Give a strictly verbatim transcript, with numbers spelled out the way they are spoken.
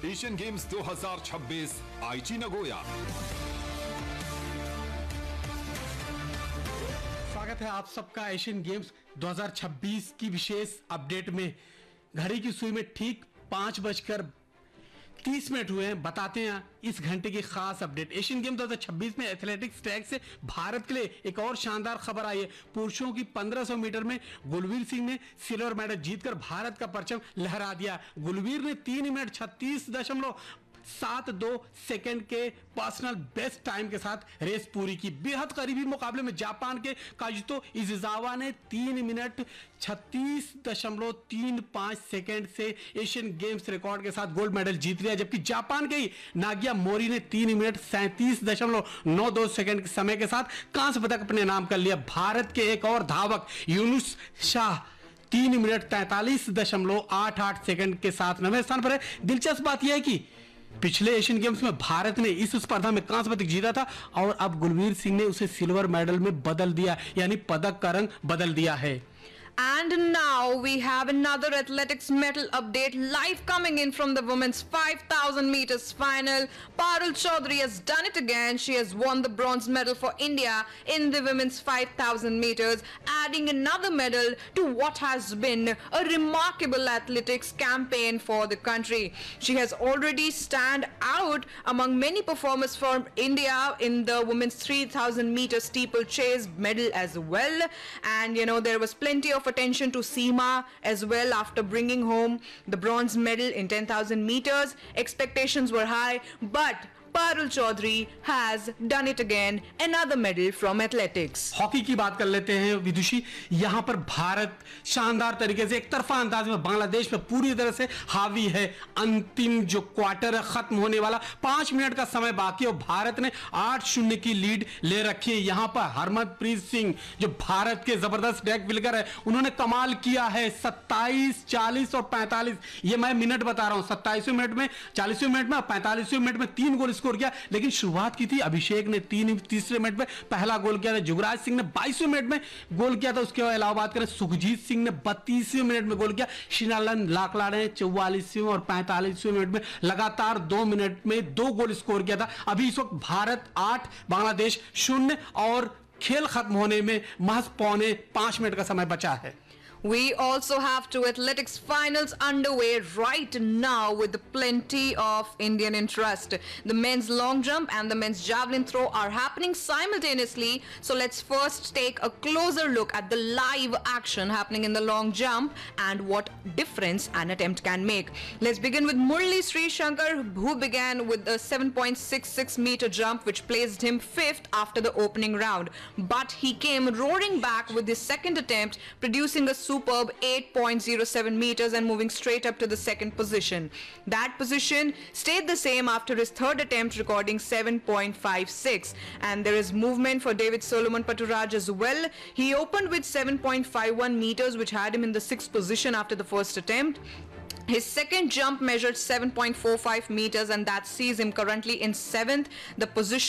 Asian games दो हज़ार छब्बीस आईची नगोया। स्वागत है आप सबका एशियन गेम्स दो हज़ार छब्बीस की विशेष अपडेट में। घड़ी की सुई में ठीक पांच बजकर तीस मिनट हुए हैं। बताते हैं इस घंटे की खास अपडेट। एशियन गेम दो हज़ार छब्बीस में एथलेटिक्स ट्रैक से भारत के लिए एक और शानदार खबर आई है। पुरुषों की पंद्रह सौ मीटर में गुलवीर सिंह ने सिल्वर मेडल जीतकर भारत का परचम लहरा दिया। गुलवीर ने तीन मिनट छत्तीस दशमलव सात दो सेकंड के पर्सनल बेस्ट टाइम के साथ रेस पूरी की। बेहद करीबी मुकाबले में जापान के काजुतो इज़ुजावा ने तीन मिनट छत्तीस दशमलव तीन पांच सेकंड से एशियन गेम्स रिकॉर्ड के साथ गोल्ड मेडल जीत लिया, जबकि जापान के ही नागिया मोरी ने तीन मिनट सैंतीस दशमलव नौ दो सेकंड के समय के साथ कांस्य पदक अपने नाम कर लिया। भारत के एक और धावक यूनुस शाह तीन मिनट तैंतालीस दशमलव आठ आठ सेकंड के साथ नवें स्थान पर है। दिलचस्प बात यह है कि पिछले एशियन गेम्स में भारत ने इस स्पर्धा में कांस्य पदक जीता था और अब गुलवीर सिंह ने उसे सिल्वर मेडल में बदल दिया, यानी पदक का रंग बदल दिया है। And now we have another athletics medal update live coming in from the women's five thousand meters final. Parul Chaudhary has done it again. She has won the bronze medal for India in the women's five thousand meters, adding another medal to what has been a remarkable athletics campaign for the country. She has already stand out among many performers from India in the women's three thousand meter steeplechase medal as well. And you know, there was plenty of attention to Seema as well after bringing home the bronze medal in ten thousand meters. Expectations were high, but Parul Chaudhary has done it again, another medal from athletics. Hockey की बात कर लेते हैं विदुषी। यहां पर भारत शानदार तरीके से एक तरफा अंदाज में बांग्लादेश पे पूरी तरह से हावी है। अंतिम जो क्वार्टर है खत्म होने वाला, पांच मिनट का समय बाकी और भारत ने आठ शून्य की लीड ले रखी है। यहां पर हरमनप्रीत सिंह जो भारत के जबरदस्त डेक विलकर है, उन्होंने कमाल किया है। सत्ताईस, चालीस और पैंतालीस, ये मैं मिनट बता रहा हूं। सत्ताईसवें मिनट में, चालीसवें मिनट में, पैंतालीसवें मिनट में तीन गोल स्कोर किया। लेकिन शुरुआत की थी अभिषेक ने तीन तीसरे मिनट में पहला गोल किया था। जुगराज सिंह ने बाईसवें मिनट में गोल किया था। उसके अलावा बात करें सुखजीत सिंह ने बत्तीसवें मिनट में गोल किया। शिनालन लाकला ने चौवालीसवें और पैंतालीसवें मिनट में लगातार दो मिनट में दो गोल स्कोर किया था। अभी इस वक्त भारत आठ, बांग्लादेश शून्य और खेल खत्म होने में महज पौने पांच मिनट का समय बचा है। We also have two athletics finals underway right now with plenty of Indian interest. The men's long jump and the men's javelin throw are happening simultaneously. So let's first take a closer look at the live action happening in the long jump and what difference an attempt can make. Let's begin with Murli Sri Shankar, who began with a seven point six six meter jump which placed him fifth after the opening round. But he came roaring back with his second attempt, producing a superb eight point zero seven meters and moving straight up to the second position. That position stayed the same after his third attempt, recording seven point five six. And there is movement for David Solomon Paturaj as well. He opened with seven point five one meters, which had him in the sixth position after the first attempt. His second jump measured seven point four five meters and that sees him currently in seventh. The position